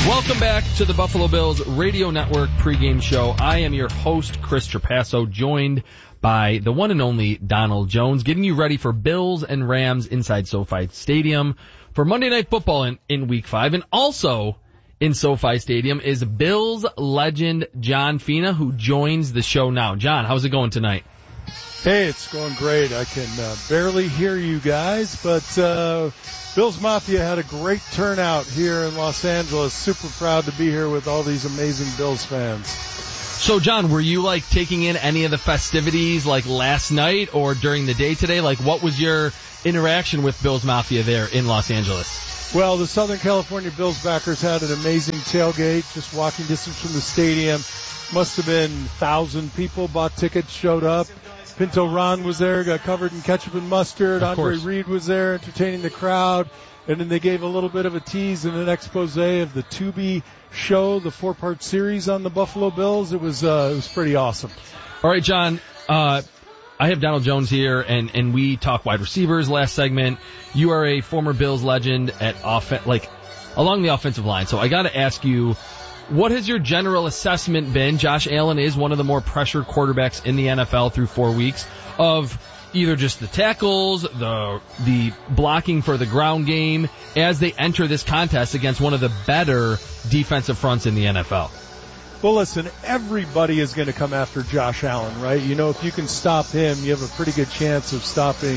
Welcome back to the Buffalo Bills Radio Network pregame show. I am your host, Chris Trapasso, joined by the one and only Donald Jones, getting you ready for Bills and Rams inside SoFi Stadium for Monday Night Football in Week 5. And also in SoFi Stadium is Bills legend John Fina, who joins the show now. John, how's it going tonight? Hey, it's going great. I can barely hear you guys, but Bills Mafia had a great turnout here in Los Angeles. Super proud to be here with all these amazing Bills fans. So, John, were you, taking in any of the festivities, last night or during the day today? What was your interaction with Bills Mafia there in Los Angeles? Well, the Southern California Bills backers had an amazing tailgate, just walking distance from the stadium. Must have been 1,000 people, bought tickets, showed up. Pinto Ron was there, got covered in ketchup and mustard. Andre Reed was there entertaining the crowd. And then they gave a little bit of a tease and an expose of the Tubi show, the 4-part series on the Buffalo Bills. It was pretty awesome. All right, John, I have Donald Jones here, and we talk wide receivers last segment. You are a former Bills legend at along the offensive line. So I got to ask you, what has your general assessment been? Josh Allen is one of the more pressured quarterbacks in the NFL through 4 weeks of either just the tackles, the blocking for the ground game as they enter this contest against one of the better defensive fronts in the NFL. Well, listen, everybody is going to come after Josh Allen, right? If you can stop him, you have a pretty good chance of stopping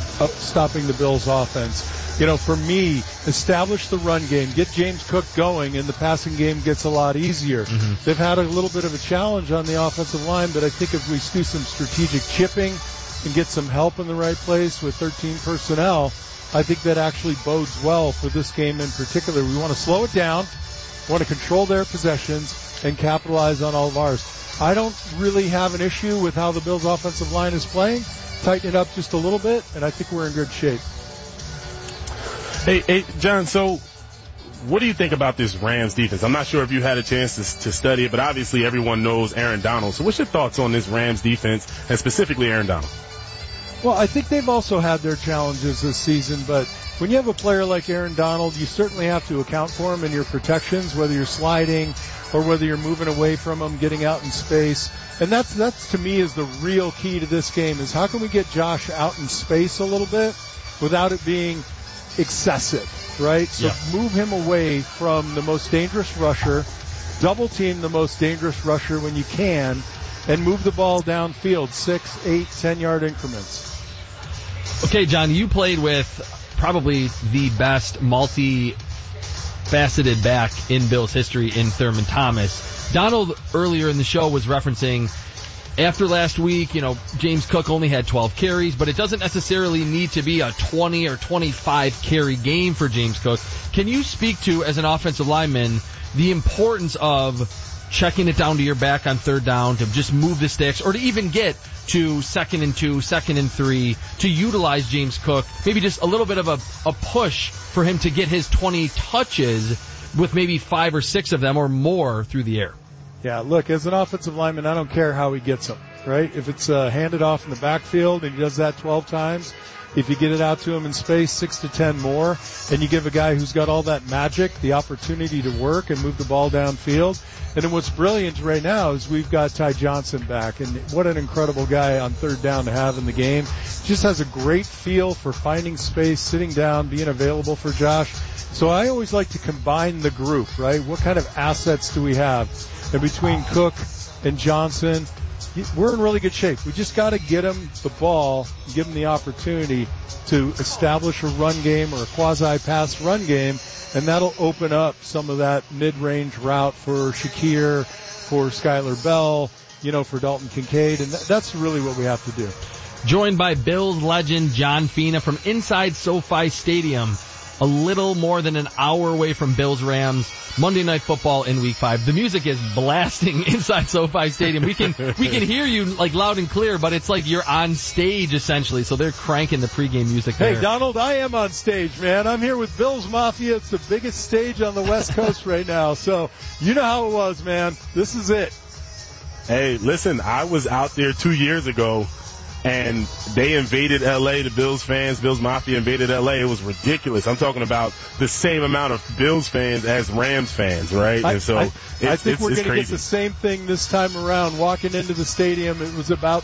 the Bills offense. For me, establish the run game, get James Cook going, and the passing game gets a lot easier. Mm-hmm. They've had a little bit of a challenge on the offensive line, but I think if we do some strategic chipping and get some help in the right place with 13 personnel, I think that actually bodes well for this game in particular. We want to slow it down, want to control their possessions, and capitalize on all of ours. I don't really have an issue with how the Bills' offensive line is playing. Tighten it up just a little bit, and I think we're in good shape. Hey, John, so what do you think about this Rams defense? I'm not sure if you had a chance to study it, but obviously everyone knows Aaron Donald. So what's your thoughts on this Rams defense, and specifically Aaron Donald? Well, I think they've also had their challenges this season, but when you have a player like Aaron Donald, you certainly have to account for him in your protections, whether you're sliding or whether you're moving away from him, getting out in space. And that's to me is the real key to this game, is how can we get Josh out in space a little bit without it being excessive, right? So move him away from the most dangerous rusher, double team the most dangerous rusher when you can, and move the ball downfield 6, 8, 10-yard increments. Okay, John, you played with probably the best multi-faceted back in Bills history in Thurman Thomas. Donald earlier in the show was referencing after last week, James Cook only had 12 carries, but it doesn't necessarily need to be a 20 or 25 carry game for James Cook. Can you speak to, as an offensive lineman, the importance of checking it down to your back on third down to just move the sticks, or to even get to 2nd and 2, 2nd and 3, to utilize James Cook, maybe just a little bit of a push for him to get his 20 touches with maybe 5 or 6 of them or more through the air? Yeah, look, as an offensive lineman, I don't care how he gets them, right? If it's handed off in the backfield and he does that 12 times, if you get it out to him in space 6 to 10 more, and you give a guy who's got all that magic the opportunity to work and move the ball downfield. And then what's brilliant right now is we've got Ty Johnson back, and what an incredible guy on third down to have in the game. Just has a great feel for finding space, sitting down, being available for Josh. So I always like to combine the group, right? What kind of assets do we have? And between Cook and Johnson, we're in really good shape. We just got to get him the ball, give him the opportunity to establish a run game or a quasi-pass run game, and that'll open up some of that mid-range route for Shakir, for Skylar Bell, for Dalton Kincaid, and that's really what we have to do. Joined by Bills legend John Fina from inside SoFi Stadium, a little more than an hour away from Bills Rams Monday Night Football in Week 5. The music is blasting inside SoFi Stadium. We can hear you loud and clear, but it's like you're on stage essentially. So they're cranking the pregame music there. Hey, Donald, I am on stage, man. I'm here with Bills Mafia. It's the biggest stage on the West Coast right now. So you know how it was, man. This is it. Hey, listen, I was out there 2 years ago and they invaded L.A., the Bills fans, Bills Mafia invaded L.A. It was ridiculous. I'm talking about the same amount of Bills fans as Rams fans, right? I it's think we're going to get the same thing this time around. Walking into the stadium, it was about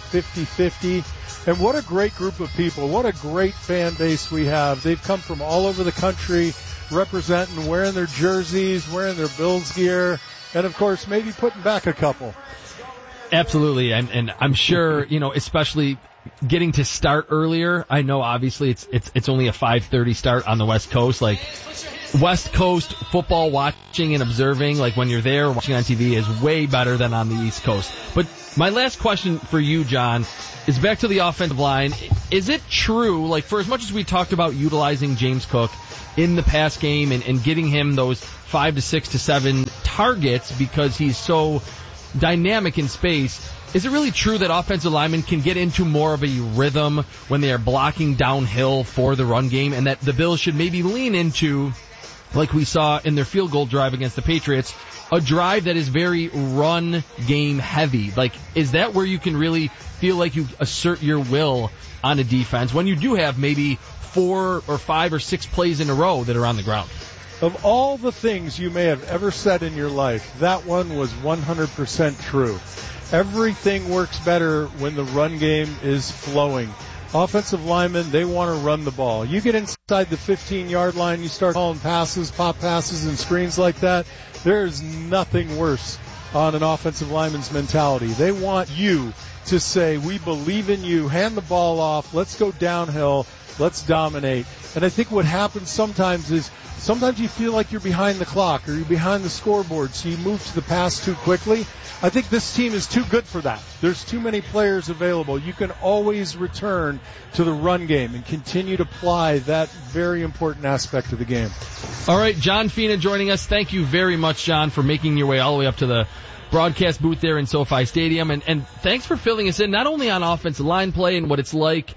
50-50. And what a great group of people. What a great fan base we have. They've come from all over the country representing, wearing their jerseys, wearing their Bills gear, and, of course, maybe putting back a couple. Absolutely, and I'm sure, especially getting to start earlier. I know obviously it's only a 5:30 start on the West Coast. Like, West Coast football watching and observing, like when you're there watching on TV, is way better than on the East Coast. But my last question for you, John, is back to the offensive line. Is it true, like, for as much as we talked about utilizing James Cook in the pass game and getting him those 5 to 6 to 7 targets because he's so dynamic in space, is it really true that offensive linemen can get into more of a rhythm when they are blocking downhill for the run game, and that the Bills should maybe lean into, like we saw in their field goal drive against the Patriots, a drive that is very run game heavy? Like, is that where you can really feel like you assert your will on a defense when you do have maybe 4 or 5 or 6 plays in a row that are on the ground? Of all the things you may have ever said in your life, that one was 100% true. Everything works better when the run game is flowing. Offensive linemen, they want to run the ball. You get inside the 15-yard line, you start calling passes, pop passes, and screens like that, there is nothing worse on an offensive lineman's mentality. They want you to say, we believe in you, hand the ball off, let's go downhill, let's dominate. And I think what happens sometimes is sometimes you feel like you're behind the clock or you're behind the scoreboard, so you move to the pass too quickly. I think this team is too good for that. There's too many players available. You can always return to the run game and continue to apply that very important aspect of the game. All right, John Fina joining us. Thank you very much, John, for making your way all the way up to the broadcast booth there in SoFi Stadium, and thanks for filling us in not only on offensive line play and what it's like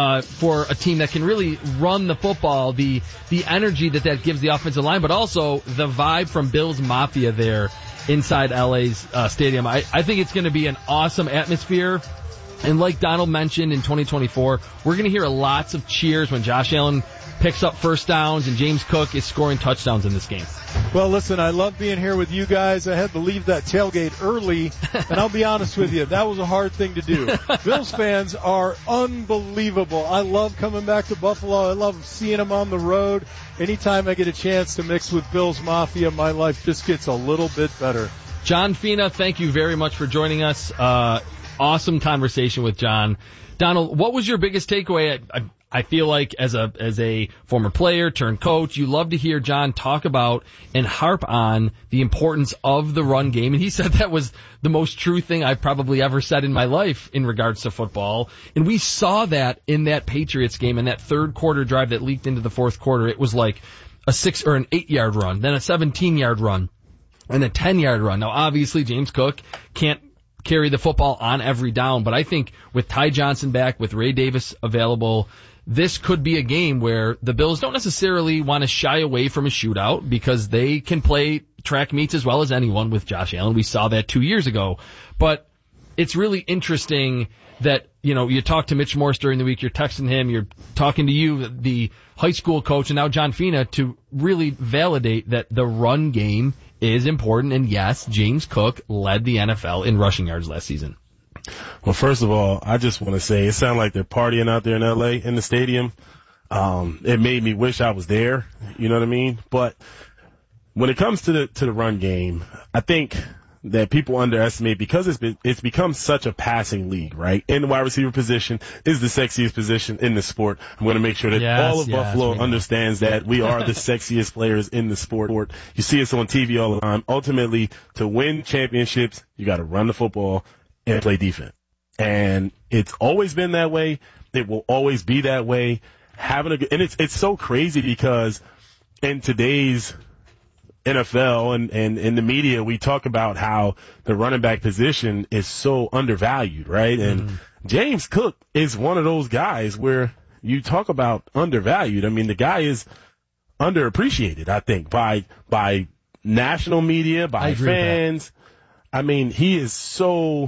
for a team that can really run the football, the energy that gives the offensive line, but also the vibe from Bills Mafia there inside LA's stadium. I think it's going to be an awesome atmosphere. And like Donald mentioned, in 2024, we're going to hear lots of cheers when Josh Allen picks up first downs and James Cook is scoring touchdowns in this game. Well, listen, I love being here with you guys. I had to leave that tailgate early, and I'll be honest with you, that was a hard thing to do. Bills fans are unbelievable. I love coming back to Buffalo. I love seeing them on the road. Anytime I get a chance to mix with Bills Mafia, my life just gets a little bit better. John Fina, thank you very much for joining us. Awesome conversation with John. Donald, what was your biggest takeaway? I feel like as a former player turned coach, you love to hear John talk about and harp on the importance of the run game. And he said that was the most true thing I've probably ever said in my life in regards to football. And we saw that in that Patriots game, in that third quarter drive that leaked into the fourth quarter. It was like a 6 or an 8-yard run, then a 17-yard run, and a 10-yard run. Now, obviously, James Cook can't carry the football on every down, but I think with Ty Johnson back, with Ray Davis available, this could be a game where the Bills don't necessarily want to shy away from a shootout because they can play track meets as well as anyone with Josh Allen. We saw that 2 years ago. But it's really interesting that, you talk to Mitch Morse during the week, you're texting him, you're talking to you, the high school coach, and now John Fina, to really validate that the run game is important. And yes, James Cook led the NFL in rushing yards last season. Well, first of all, I just want to say it sounded like they're partying out there in L.A. in the stadium. It made me wish I was there. You know what I mean? But when it comes to the run game, I think that people underestimate because it's become such a passing league, right? And the wide receiver position is the sexiest position in the sport. I'm going to make sure that all of Buffalo understands that we are the sexiest players in the sport. You see us on TV all the time. Ultimately, to win championships, you got to run the football and play defense. And it's always been that way. It will always be that way. And it's so crazy because in today's NFL and in the media, we talk about how the running back position is so undervalued, right? And James Cook is one of those guys where you talk about undervalued. I mean, the guy is underappreciated, I think, by national media, by fans. I mean, he is so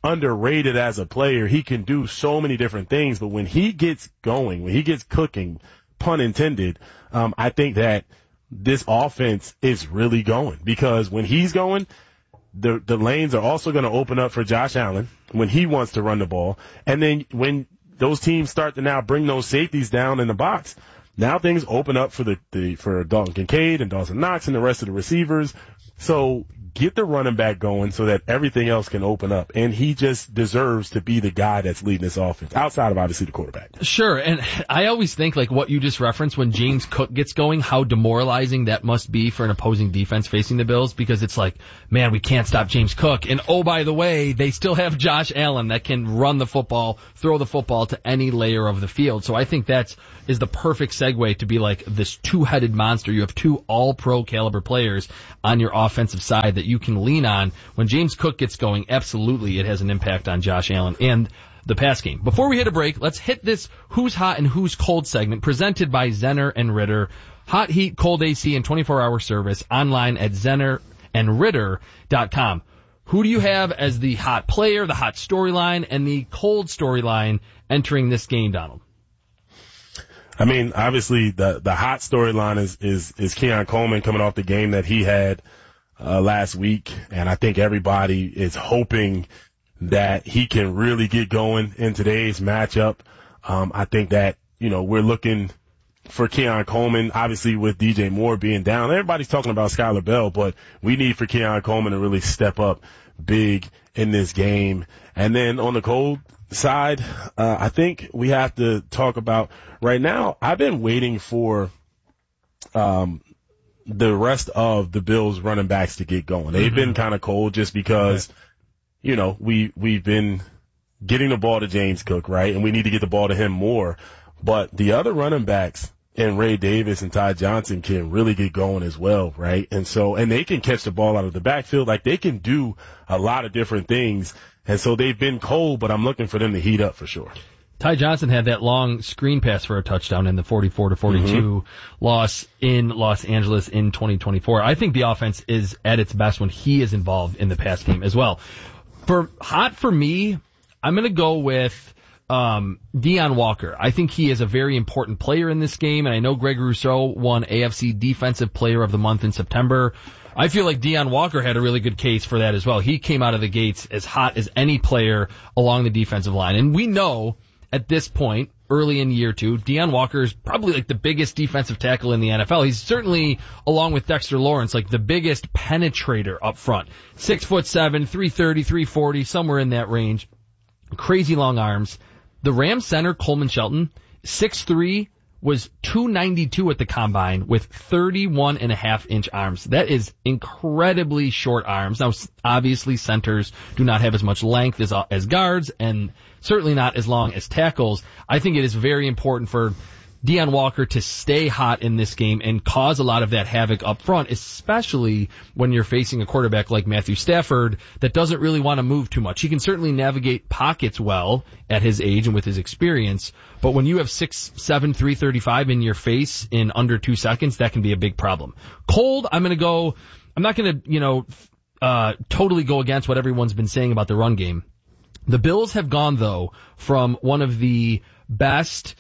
underrated as a player. He can do so many different things, but when he gets going, when he gets cooking, pun intended, I think that this offense is really going, because when he's going, the lanes are also going to open up for Josh Allen when he wants to run the ball. And then when those teams start to now bring those safeties down in the box, now things open up for for Dalton Kincaid and Dawson Knox and the rest of the receivers. So get the running back going so that everything else can open up. And he just deserves to be the guy that's leading this offense, outside of obviously the quarterback. Sure, and I always think, like what you just referenced, when James Cook gets going, how demoralizing that must be for an opposing defense facing the Bills, because it's like, man, we can't stop James Cook. And oh, by the way, they still have Josh Allen that can run the football, throw the football to any layer of the field. So I think that is the perfect segue to be like this two-headed monster. You have two all-pro caliber players on your offensive side that you can lean on. When James Cook gets going, absolutely it has an impact on Josh Allen and the pass game. Before we hit a break, let's hit this Who's Hot and Who's Cold segment presented by Zenner and Ritter. Hot heat, cold AC, and 24-hour service online at zennerandritter.com. Who do you have as the hot player, the hot storyline, and the cold storyline entering this game, Donald? I mean, obviously the hot storyline is Keon Coleman coming off the game that he had last week, and I think everybody is hoping that he can really get going in today's matchup. I think that, we're looking for Keon Coleman, obviously with DJ Moore being down. Everybody's talking about Skylar Bell, but we need for Keon Coleman to really step up big in this game. And then on the cold side, I think we have to talk about right now. I've been waiting for the rest of the Bills running backs to get going. They've been kind of cold just because, we've been getting the ball to James Cook, right? And we need to get the ball to him more. But the other running backs and Ray Davis and Ty Johnson can really get going as well, right? And they can catch the ball out of the backfield. Like, they can do a lot of different things. And so they've been cold, but I'm looking for them to heat up for sure. Ty Johnson had that long screen pass for a touchdown in the 44-42 loss in Los Angeles in 2024. I think the offense is at its best when he is involved in the pass game as well. For me, I'm going to go with Deion Walker. I think he is a very important player in this game, and I know Greg Rousseau won AFC Defensive Player of the Month in September. I feel like Deion Walker had a really good case for that as well. He came out of the gates as hot as any player along the defensive line. And we know at this point, early in year two, Deion Walker is probably like the biggest defensive tackle in the NFL. He's certainly, along with Dexter Lawrence, like the biggest penetrator up front. 6'7", 330, 340, somewhere in that range. Crazy long arms. The Rams center, Coleman Shelton, 6'3", was 292 at the combine with 31.5-inch arms. That is incredibly short arms. Now, obviously, centers do not have as much length as guards, and certainly not as long as tackles. I think it is very important for Deion Walker to stay hot in this game and cause a lot of that havoc up front, especially when you're facing a quarterback like Matthew Stafford that doesn't really want to move too much. He can certainly navigate pockets well at his age and with his experience, but when you have 6'7", 335 in your face in under 2 seconds, that can be a big problem. Cold, I'm not going to, totally go against what everyone's been saying about the run game. The Bills have gone, though, from one of the best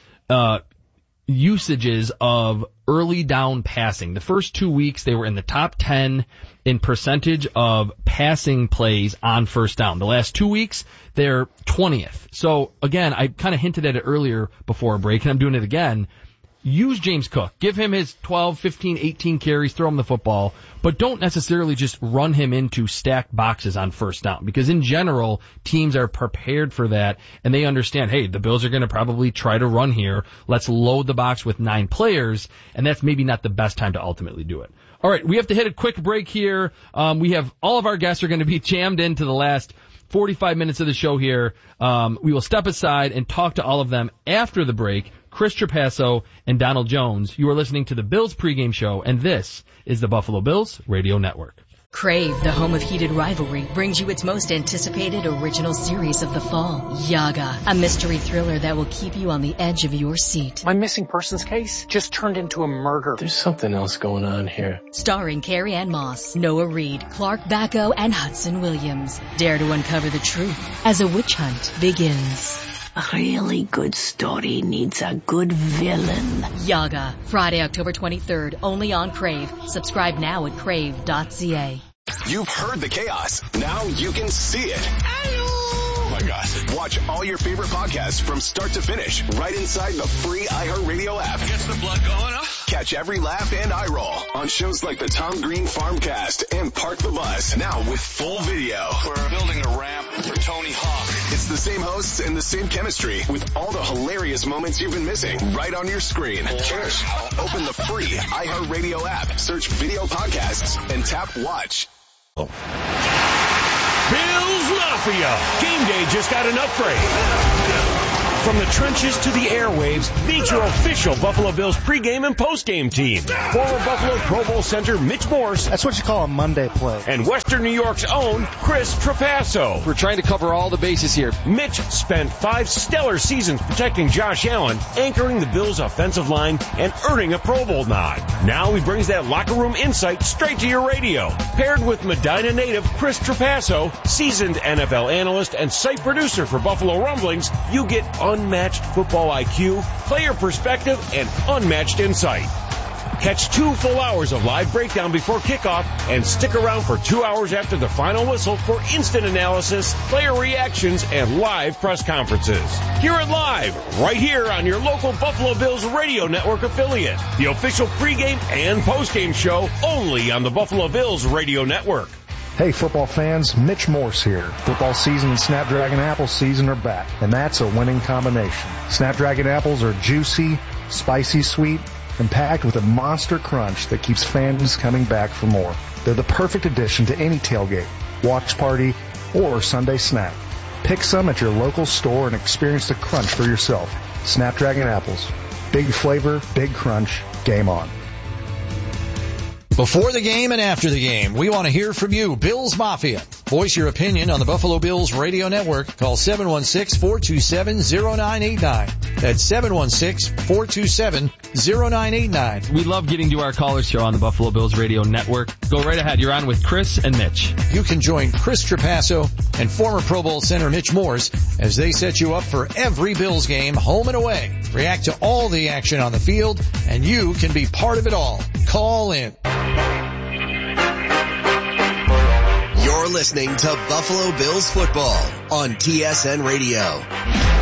usages of early down passing. The first 2 weeks, they were in the top 10 in percentage of passing plays on first down. The last 2 weeks, they're 20th. So, again, I kind of hinted at it earlier before a break, and I'm doing it again. Use James Cook. Give him his 12, 15, 18 carries, throw him the football, but don't necessarily just run him into stacked boxes on first down, because in general, teams are prepared for that, and they understand, hey, the Bills are going to probably try to run here. Let's load the box with 9 players, and that's maybe not the best time to ultimately do it. All right, we have to hit a quick break here. We have all of our guests are going to be jammed into the last 45 minutes of the show here. We will step aside and talk to all of them after the break. Chris Trapasso and Donald Jones. You are listening to the Bills pregame show, and this is the Buffalo Bills Radio Network. Crave, the home of heated rivalry, brings you its most anticipated original series of the fall, Yaga, a mystery thriller that will keep you on the edge of your seat. My missing persons case just turned into a murder. There's something else going on here. Starring Carrie Ann Moss, Noah Reid, Clark Bacco, and Hudson Williams. Dare to uncover the truth as a witch hunt begins. A really good story needs a good villain. Yaga, Friday, October 23rd, only on Crave. Subscribe now at crave.ca. You've heard the chaos. Now you can see it. Oh my God. Watch all your favorite podcasts from start to finish right inside the free iHeartRadio app. Gets the blood going, huh? Catch every laugh and eye roll on shows like the Tom Green Farmcast and Park the Bus. Now with full video. We're building a ramp for Tony Hawk. It's the same hosts and the same chemistry with all the hilarious moments you've been missing right on your screen. Open the free iHeartRadio app, search video podcasts, and tap watch. Bills Mafia. Game day just got an upgrade. From the trenches to the airwaves, meet your official Buffalo Bills pregame and postgame team. Former Buffalo Pro Bowl center Mitch Morse. That's what you call a Monday play. And Western New York's own Chris Trapasso. We're trying to cover all the bases here. Mitch spent 5 stellar seasons protecting Josh Allen, anchoring the Bills' offensive line, and earning a Pro Bowl nod. Now he brings that locker room insight straight to your radio. Paired with Medina native Chris Trapasso, seasoned NFL analyst and site producer for Buffalo Rumblings, you get unmatched football IQ, player perspective, and unmatched insight. Catch 2 full hours of live breakdown before kickoff and stick around for 2 hours after the final whistle for instant analysis, player reactions, and live press conferences. Hear it live, right here on your local Buffalo Bills radio network affiliate. The official pregame and postgame show only on the Buffalo Bills radio network. Hey football fans, Mitch Morse here. Football season and Snapdragon apple season are back, and that's a winning combination. Snapdragon apples are juicy, spicy sweet, and packed with a monster crunch that keeps fans coming back for more. They're the perfect addition to any tailgate, watch party, or Sunday snack. Pick some at your local store and experience the crunch for yourself. Snapdragon apples. Big flavor, big crunch, game on. Before the game and after the game, we want to hear from you, Bills Mafia. Voice your opinion on the Buffalo Bills radio network. Call 716-427-0989. That's 716-427-0989. We love getting to our caller show on the Buffalo Bills radio network. Go right ahead. You're on with Chris and Mitch. You can join Chris Trapasso and former Pro Bowl center Mitch Morse as they set you up for every Bills game, home and away. React to all the action on the field, and you can be part of it all. Call in. You're listening to Buffalo Bills football on TSN Radio.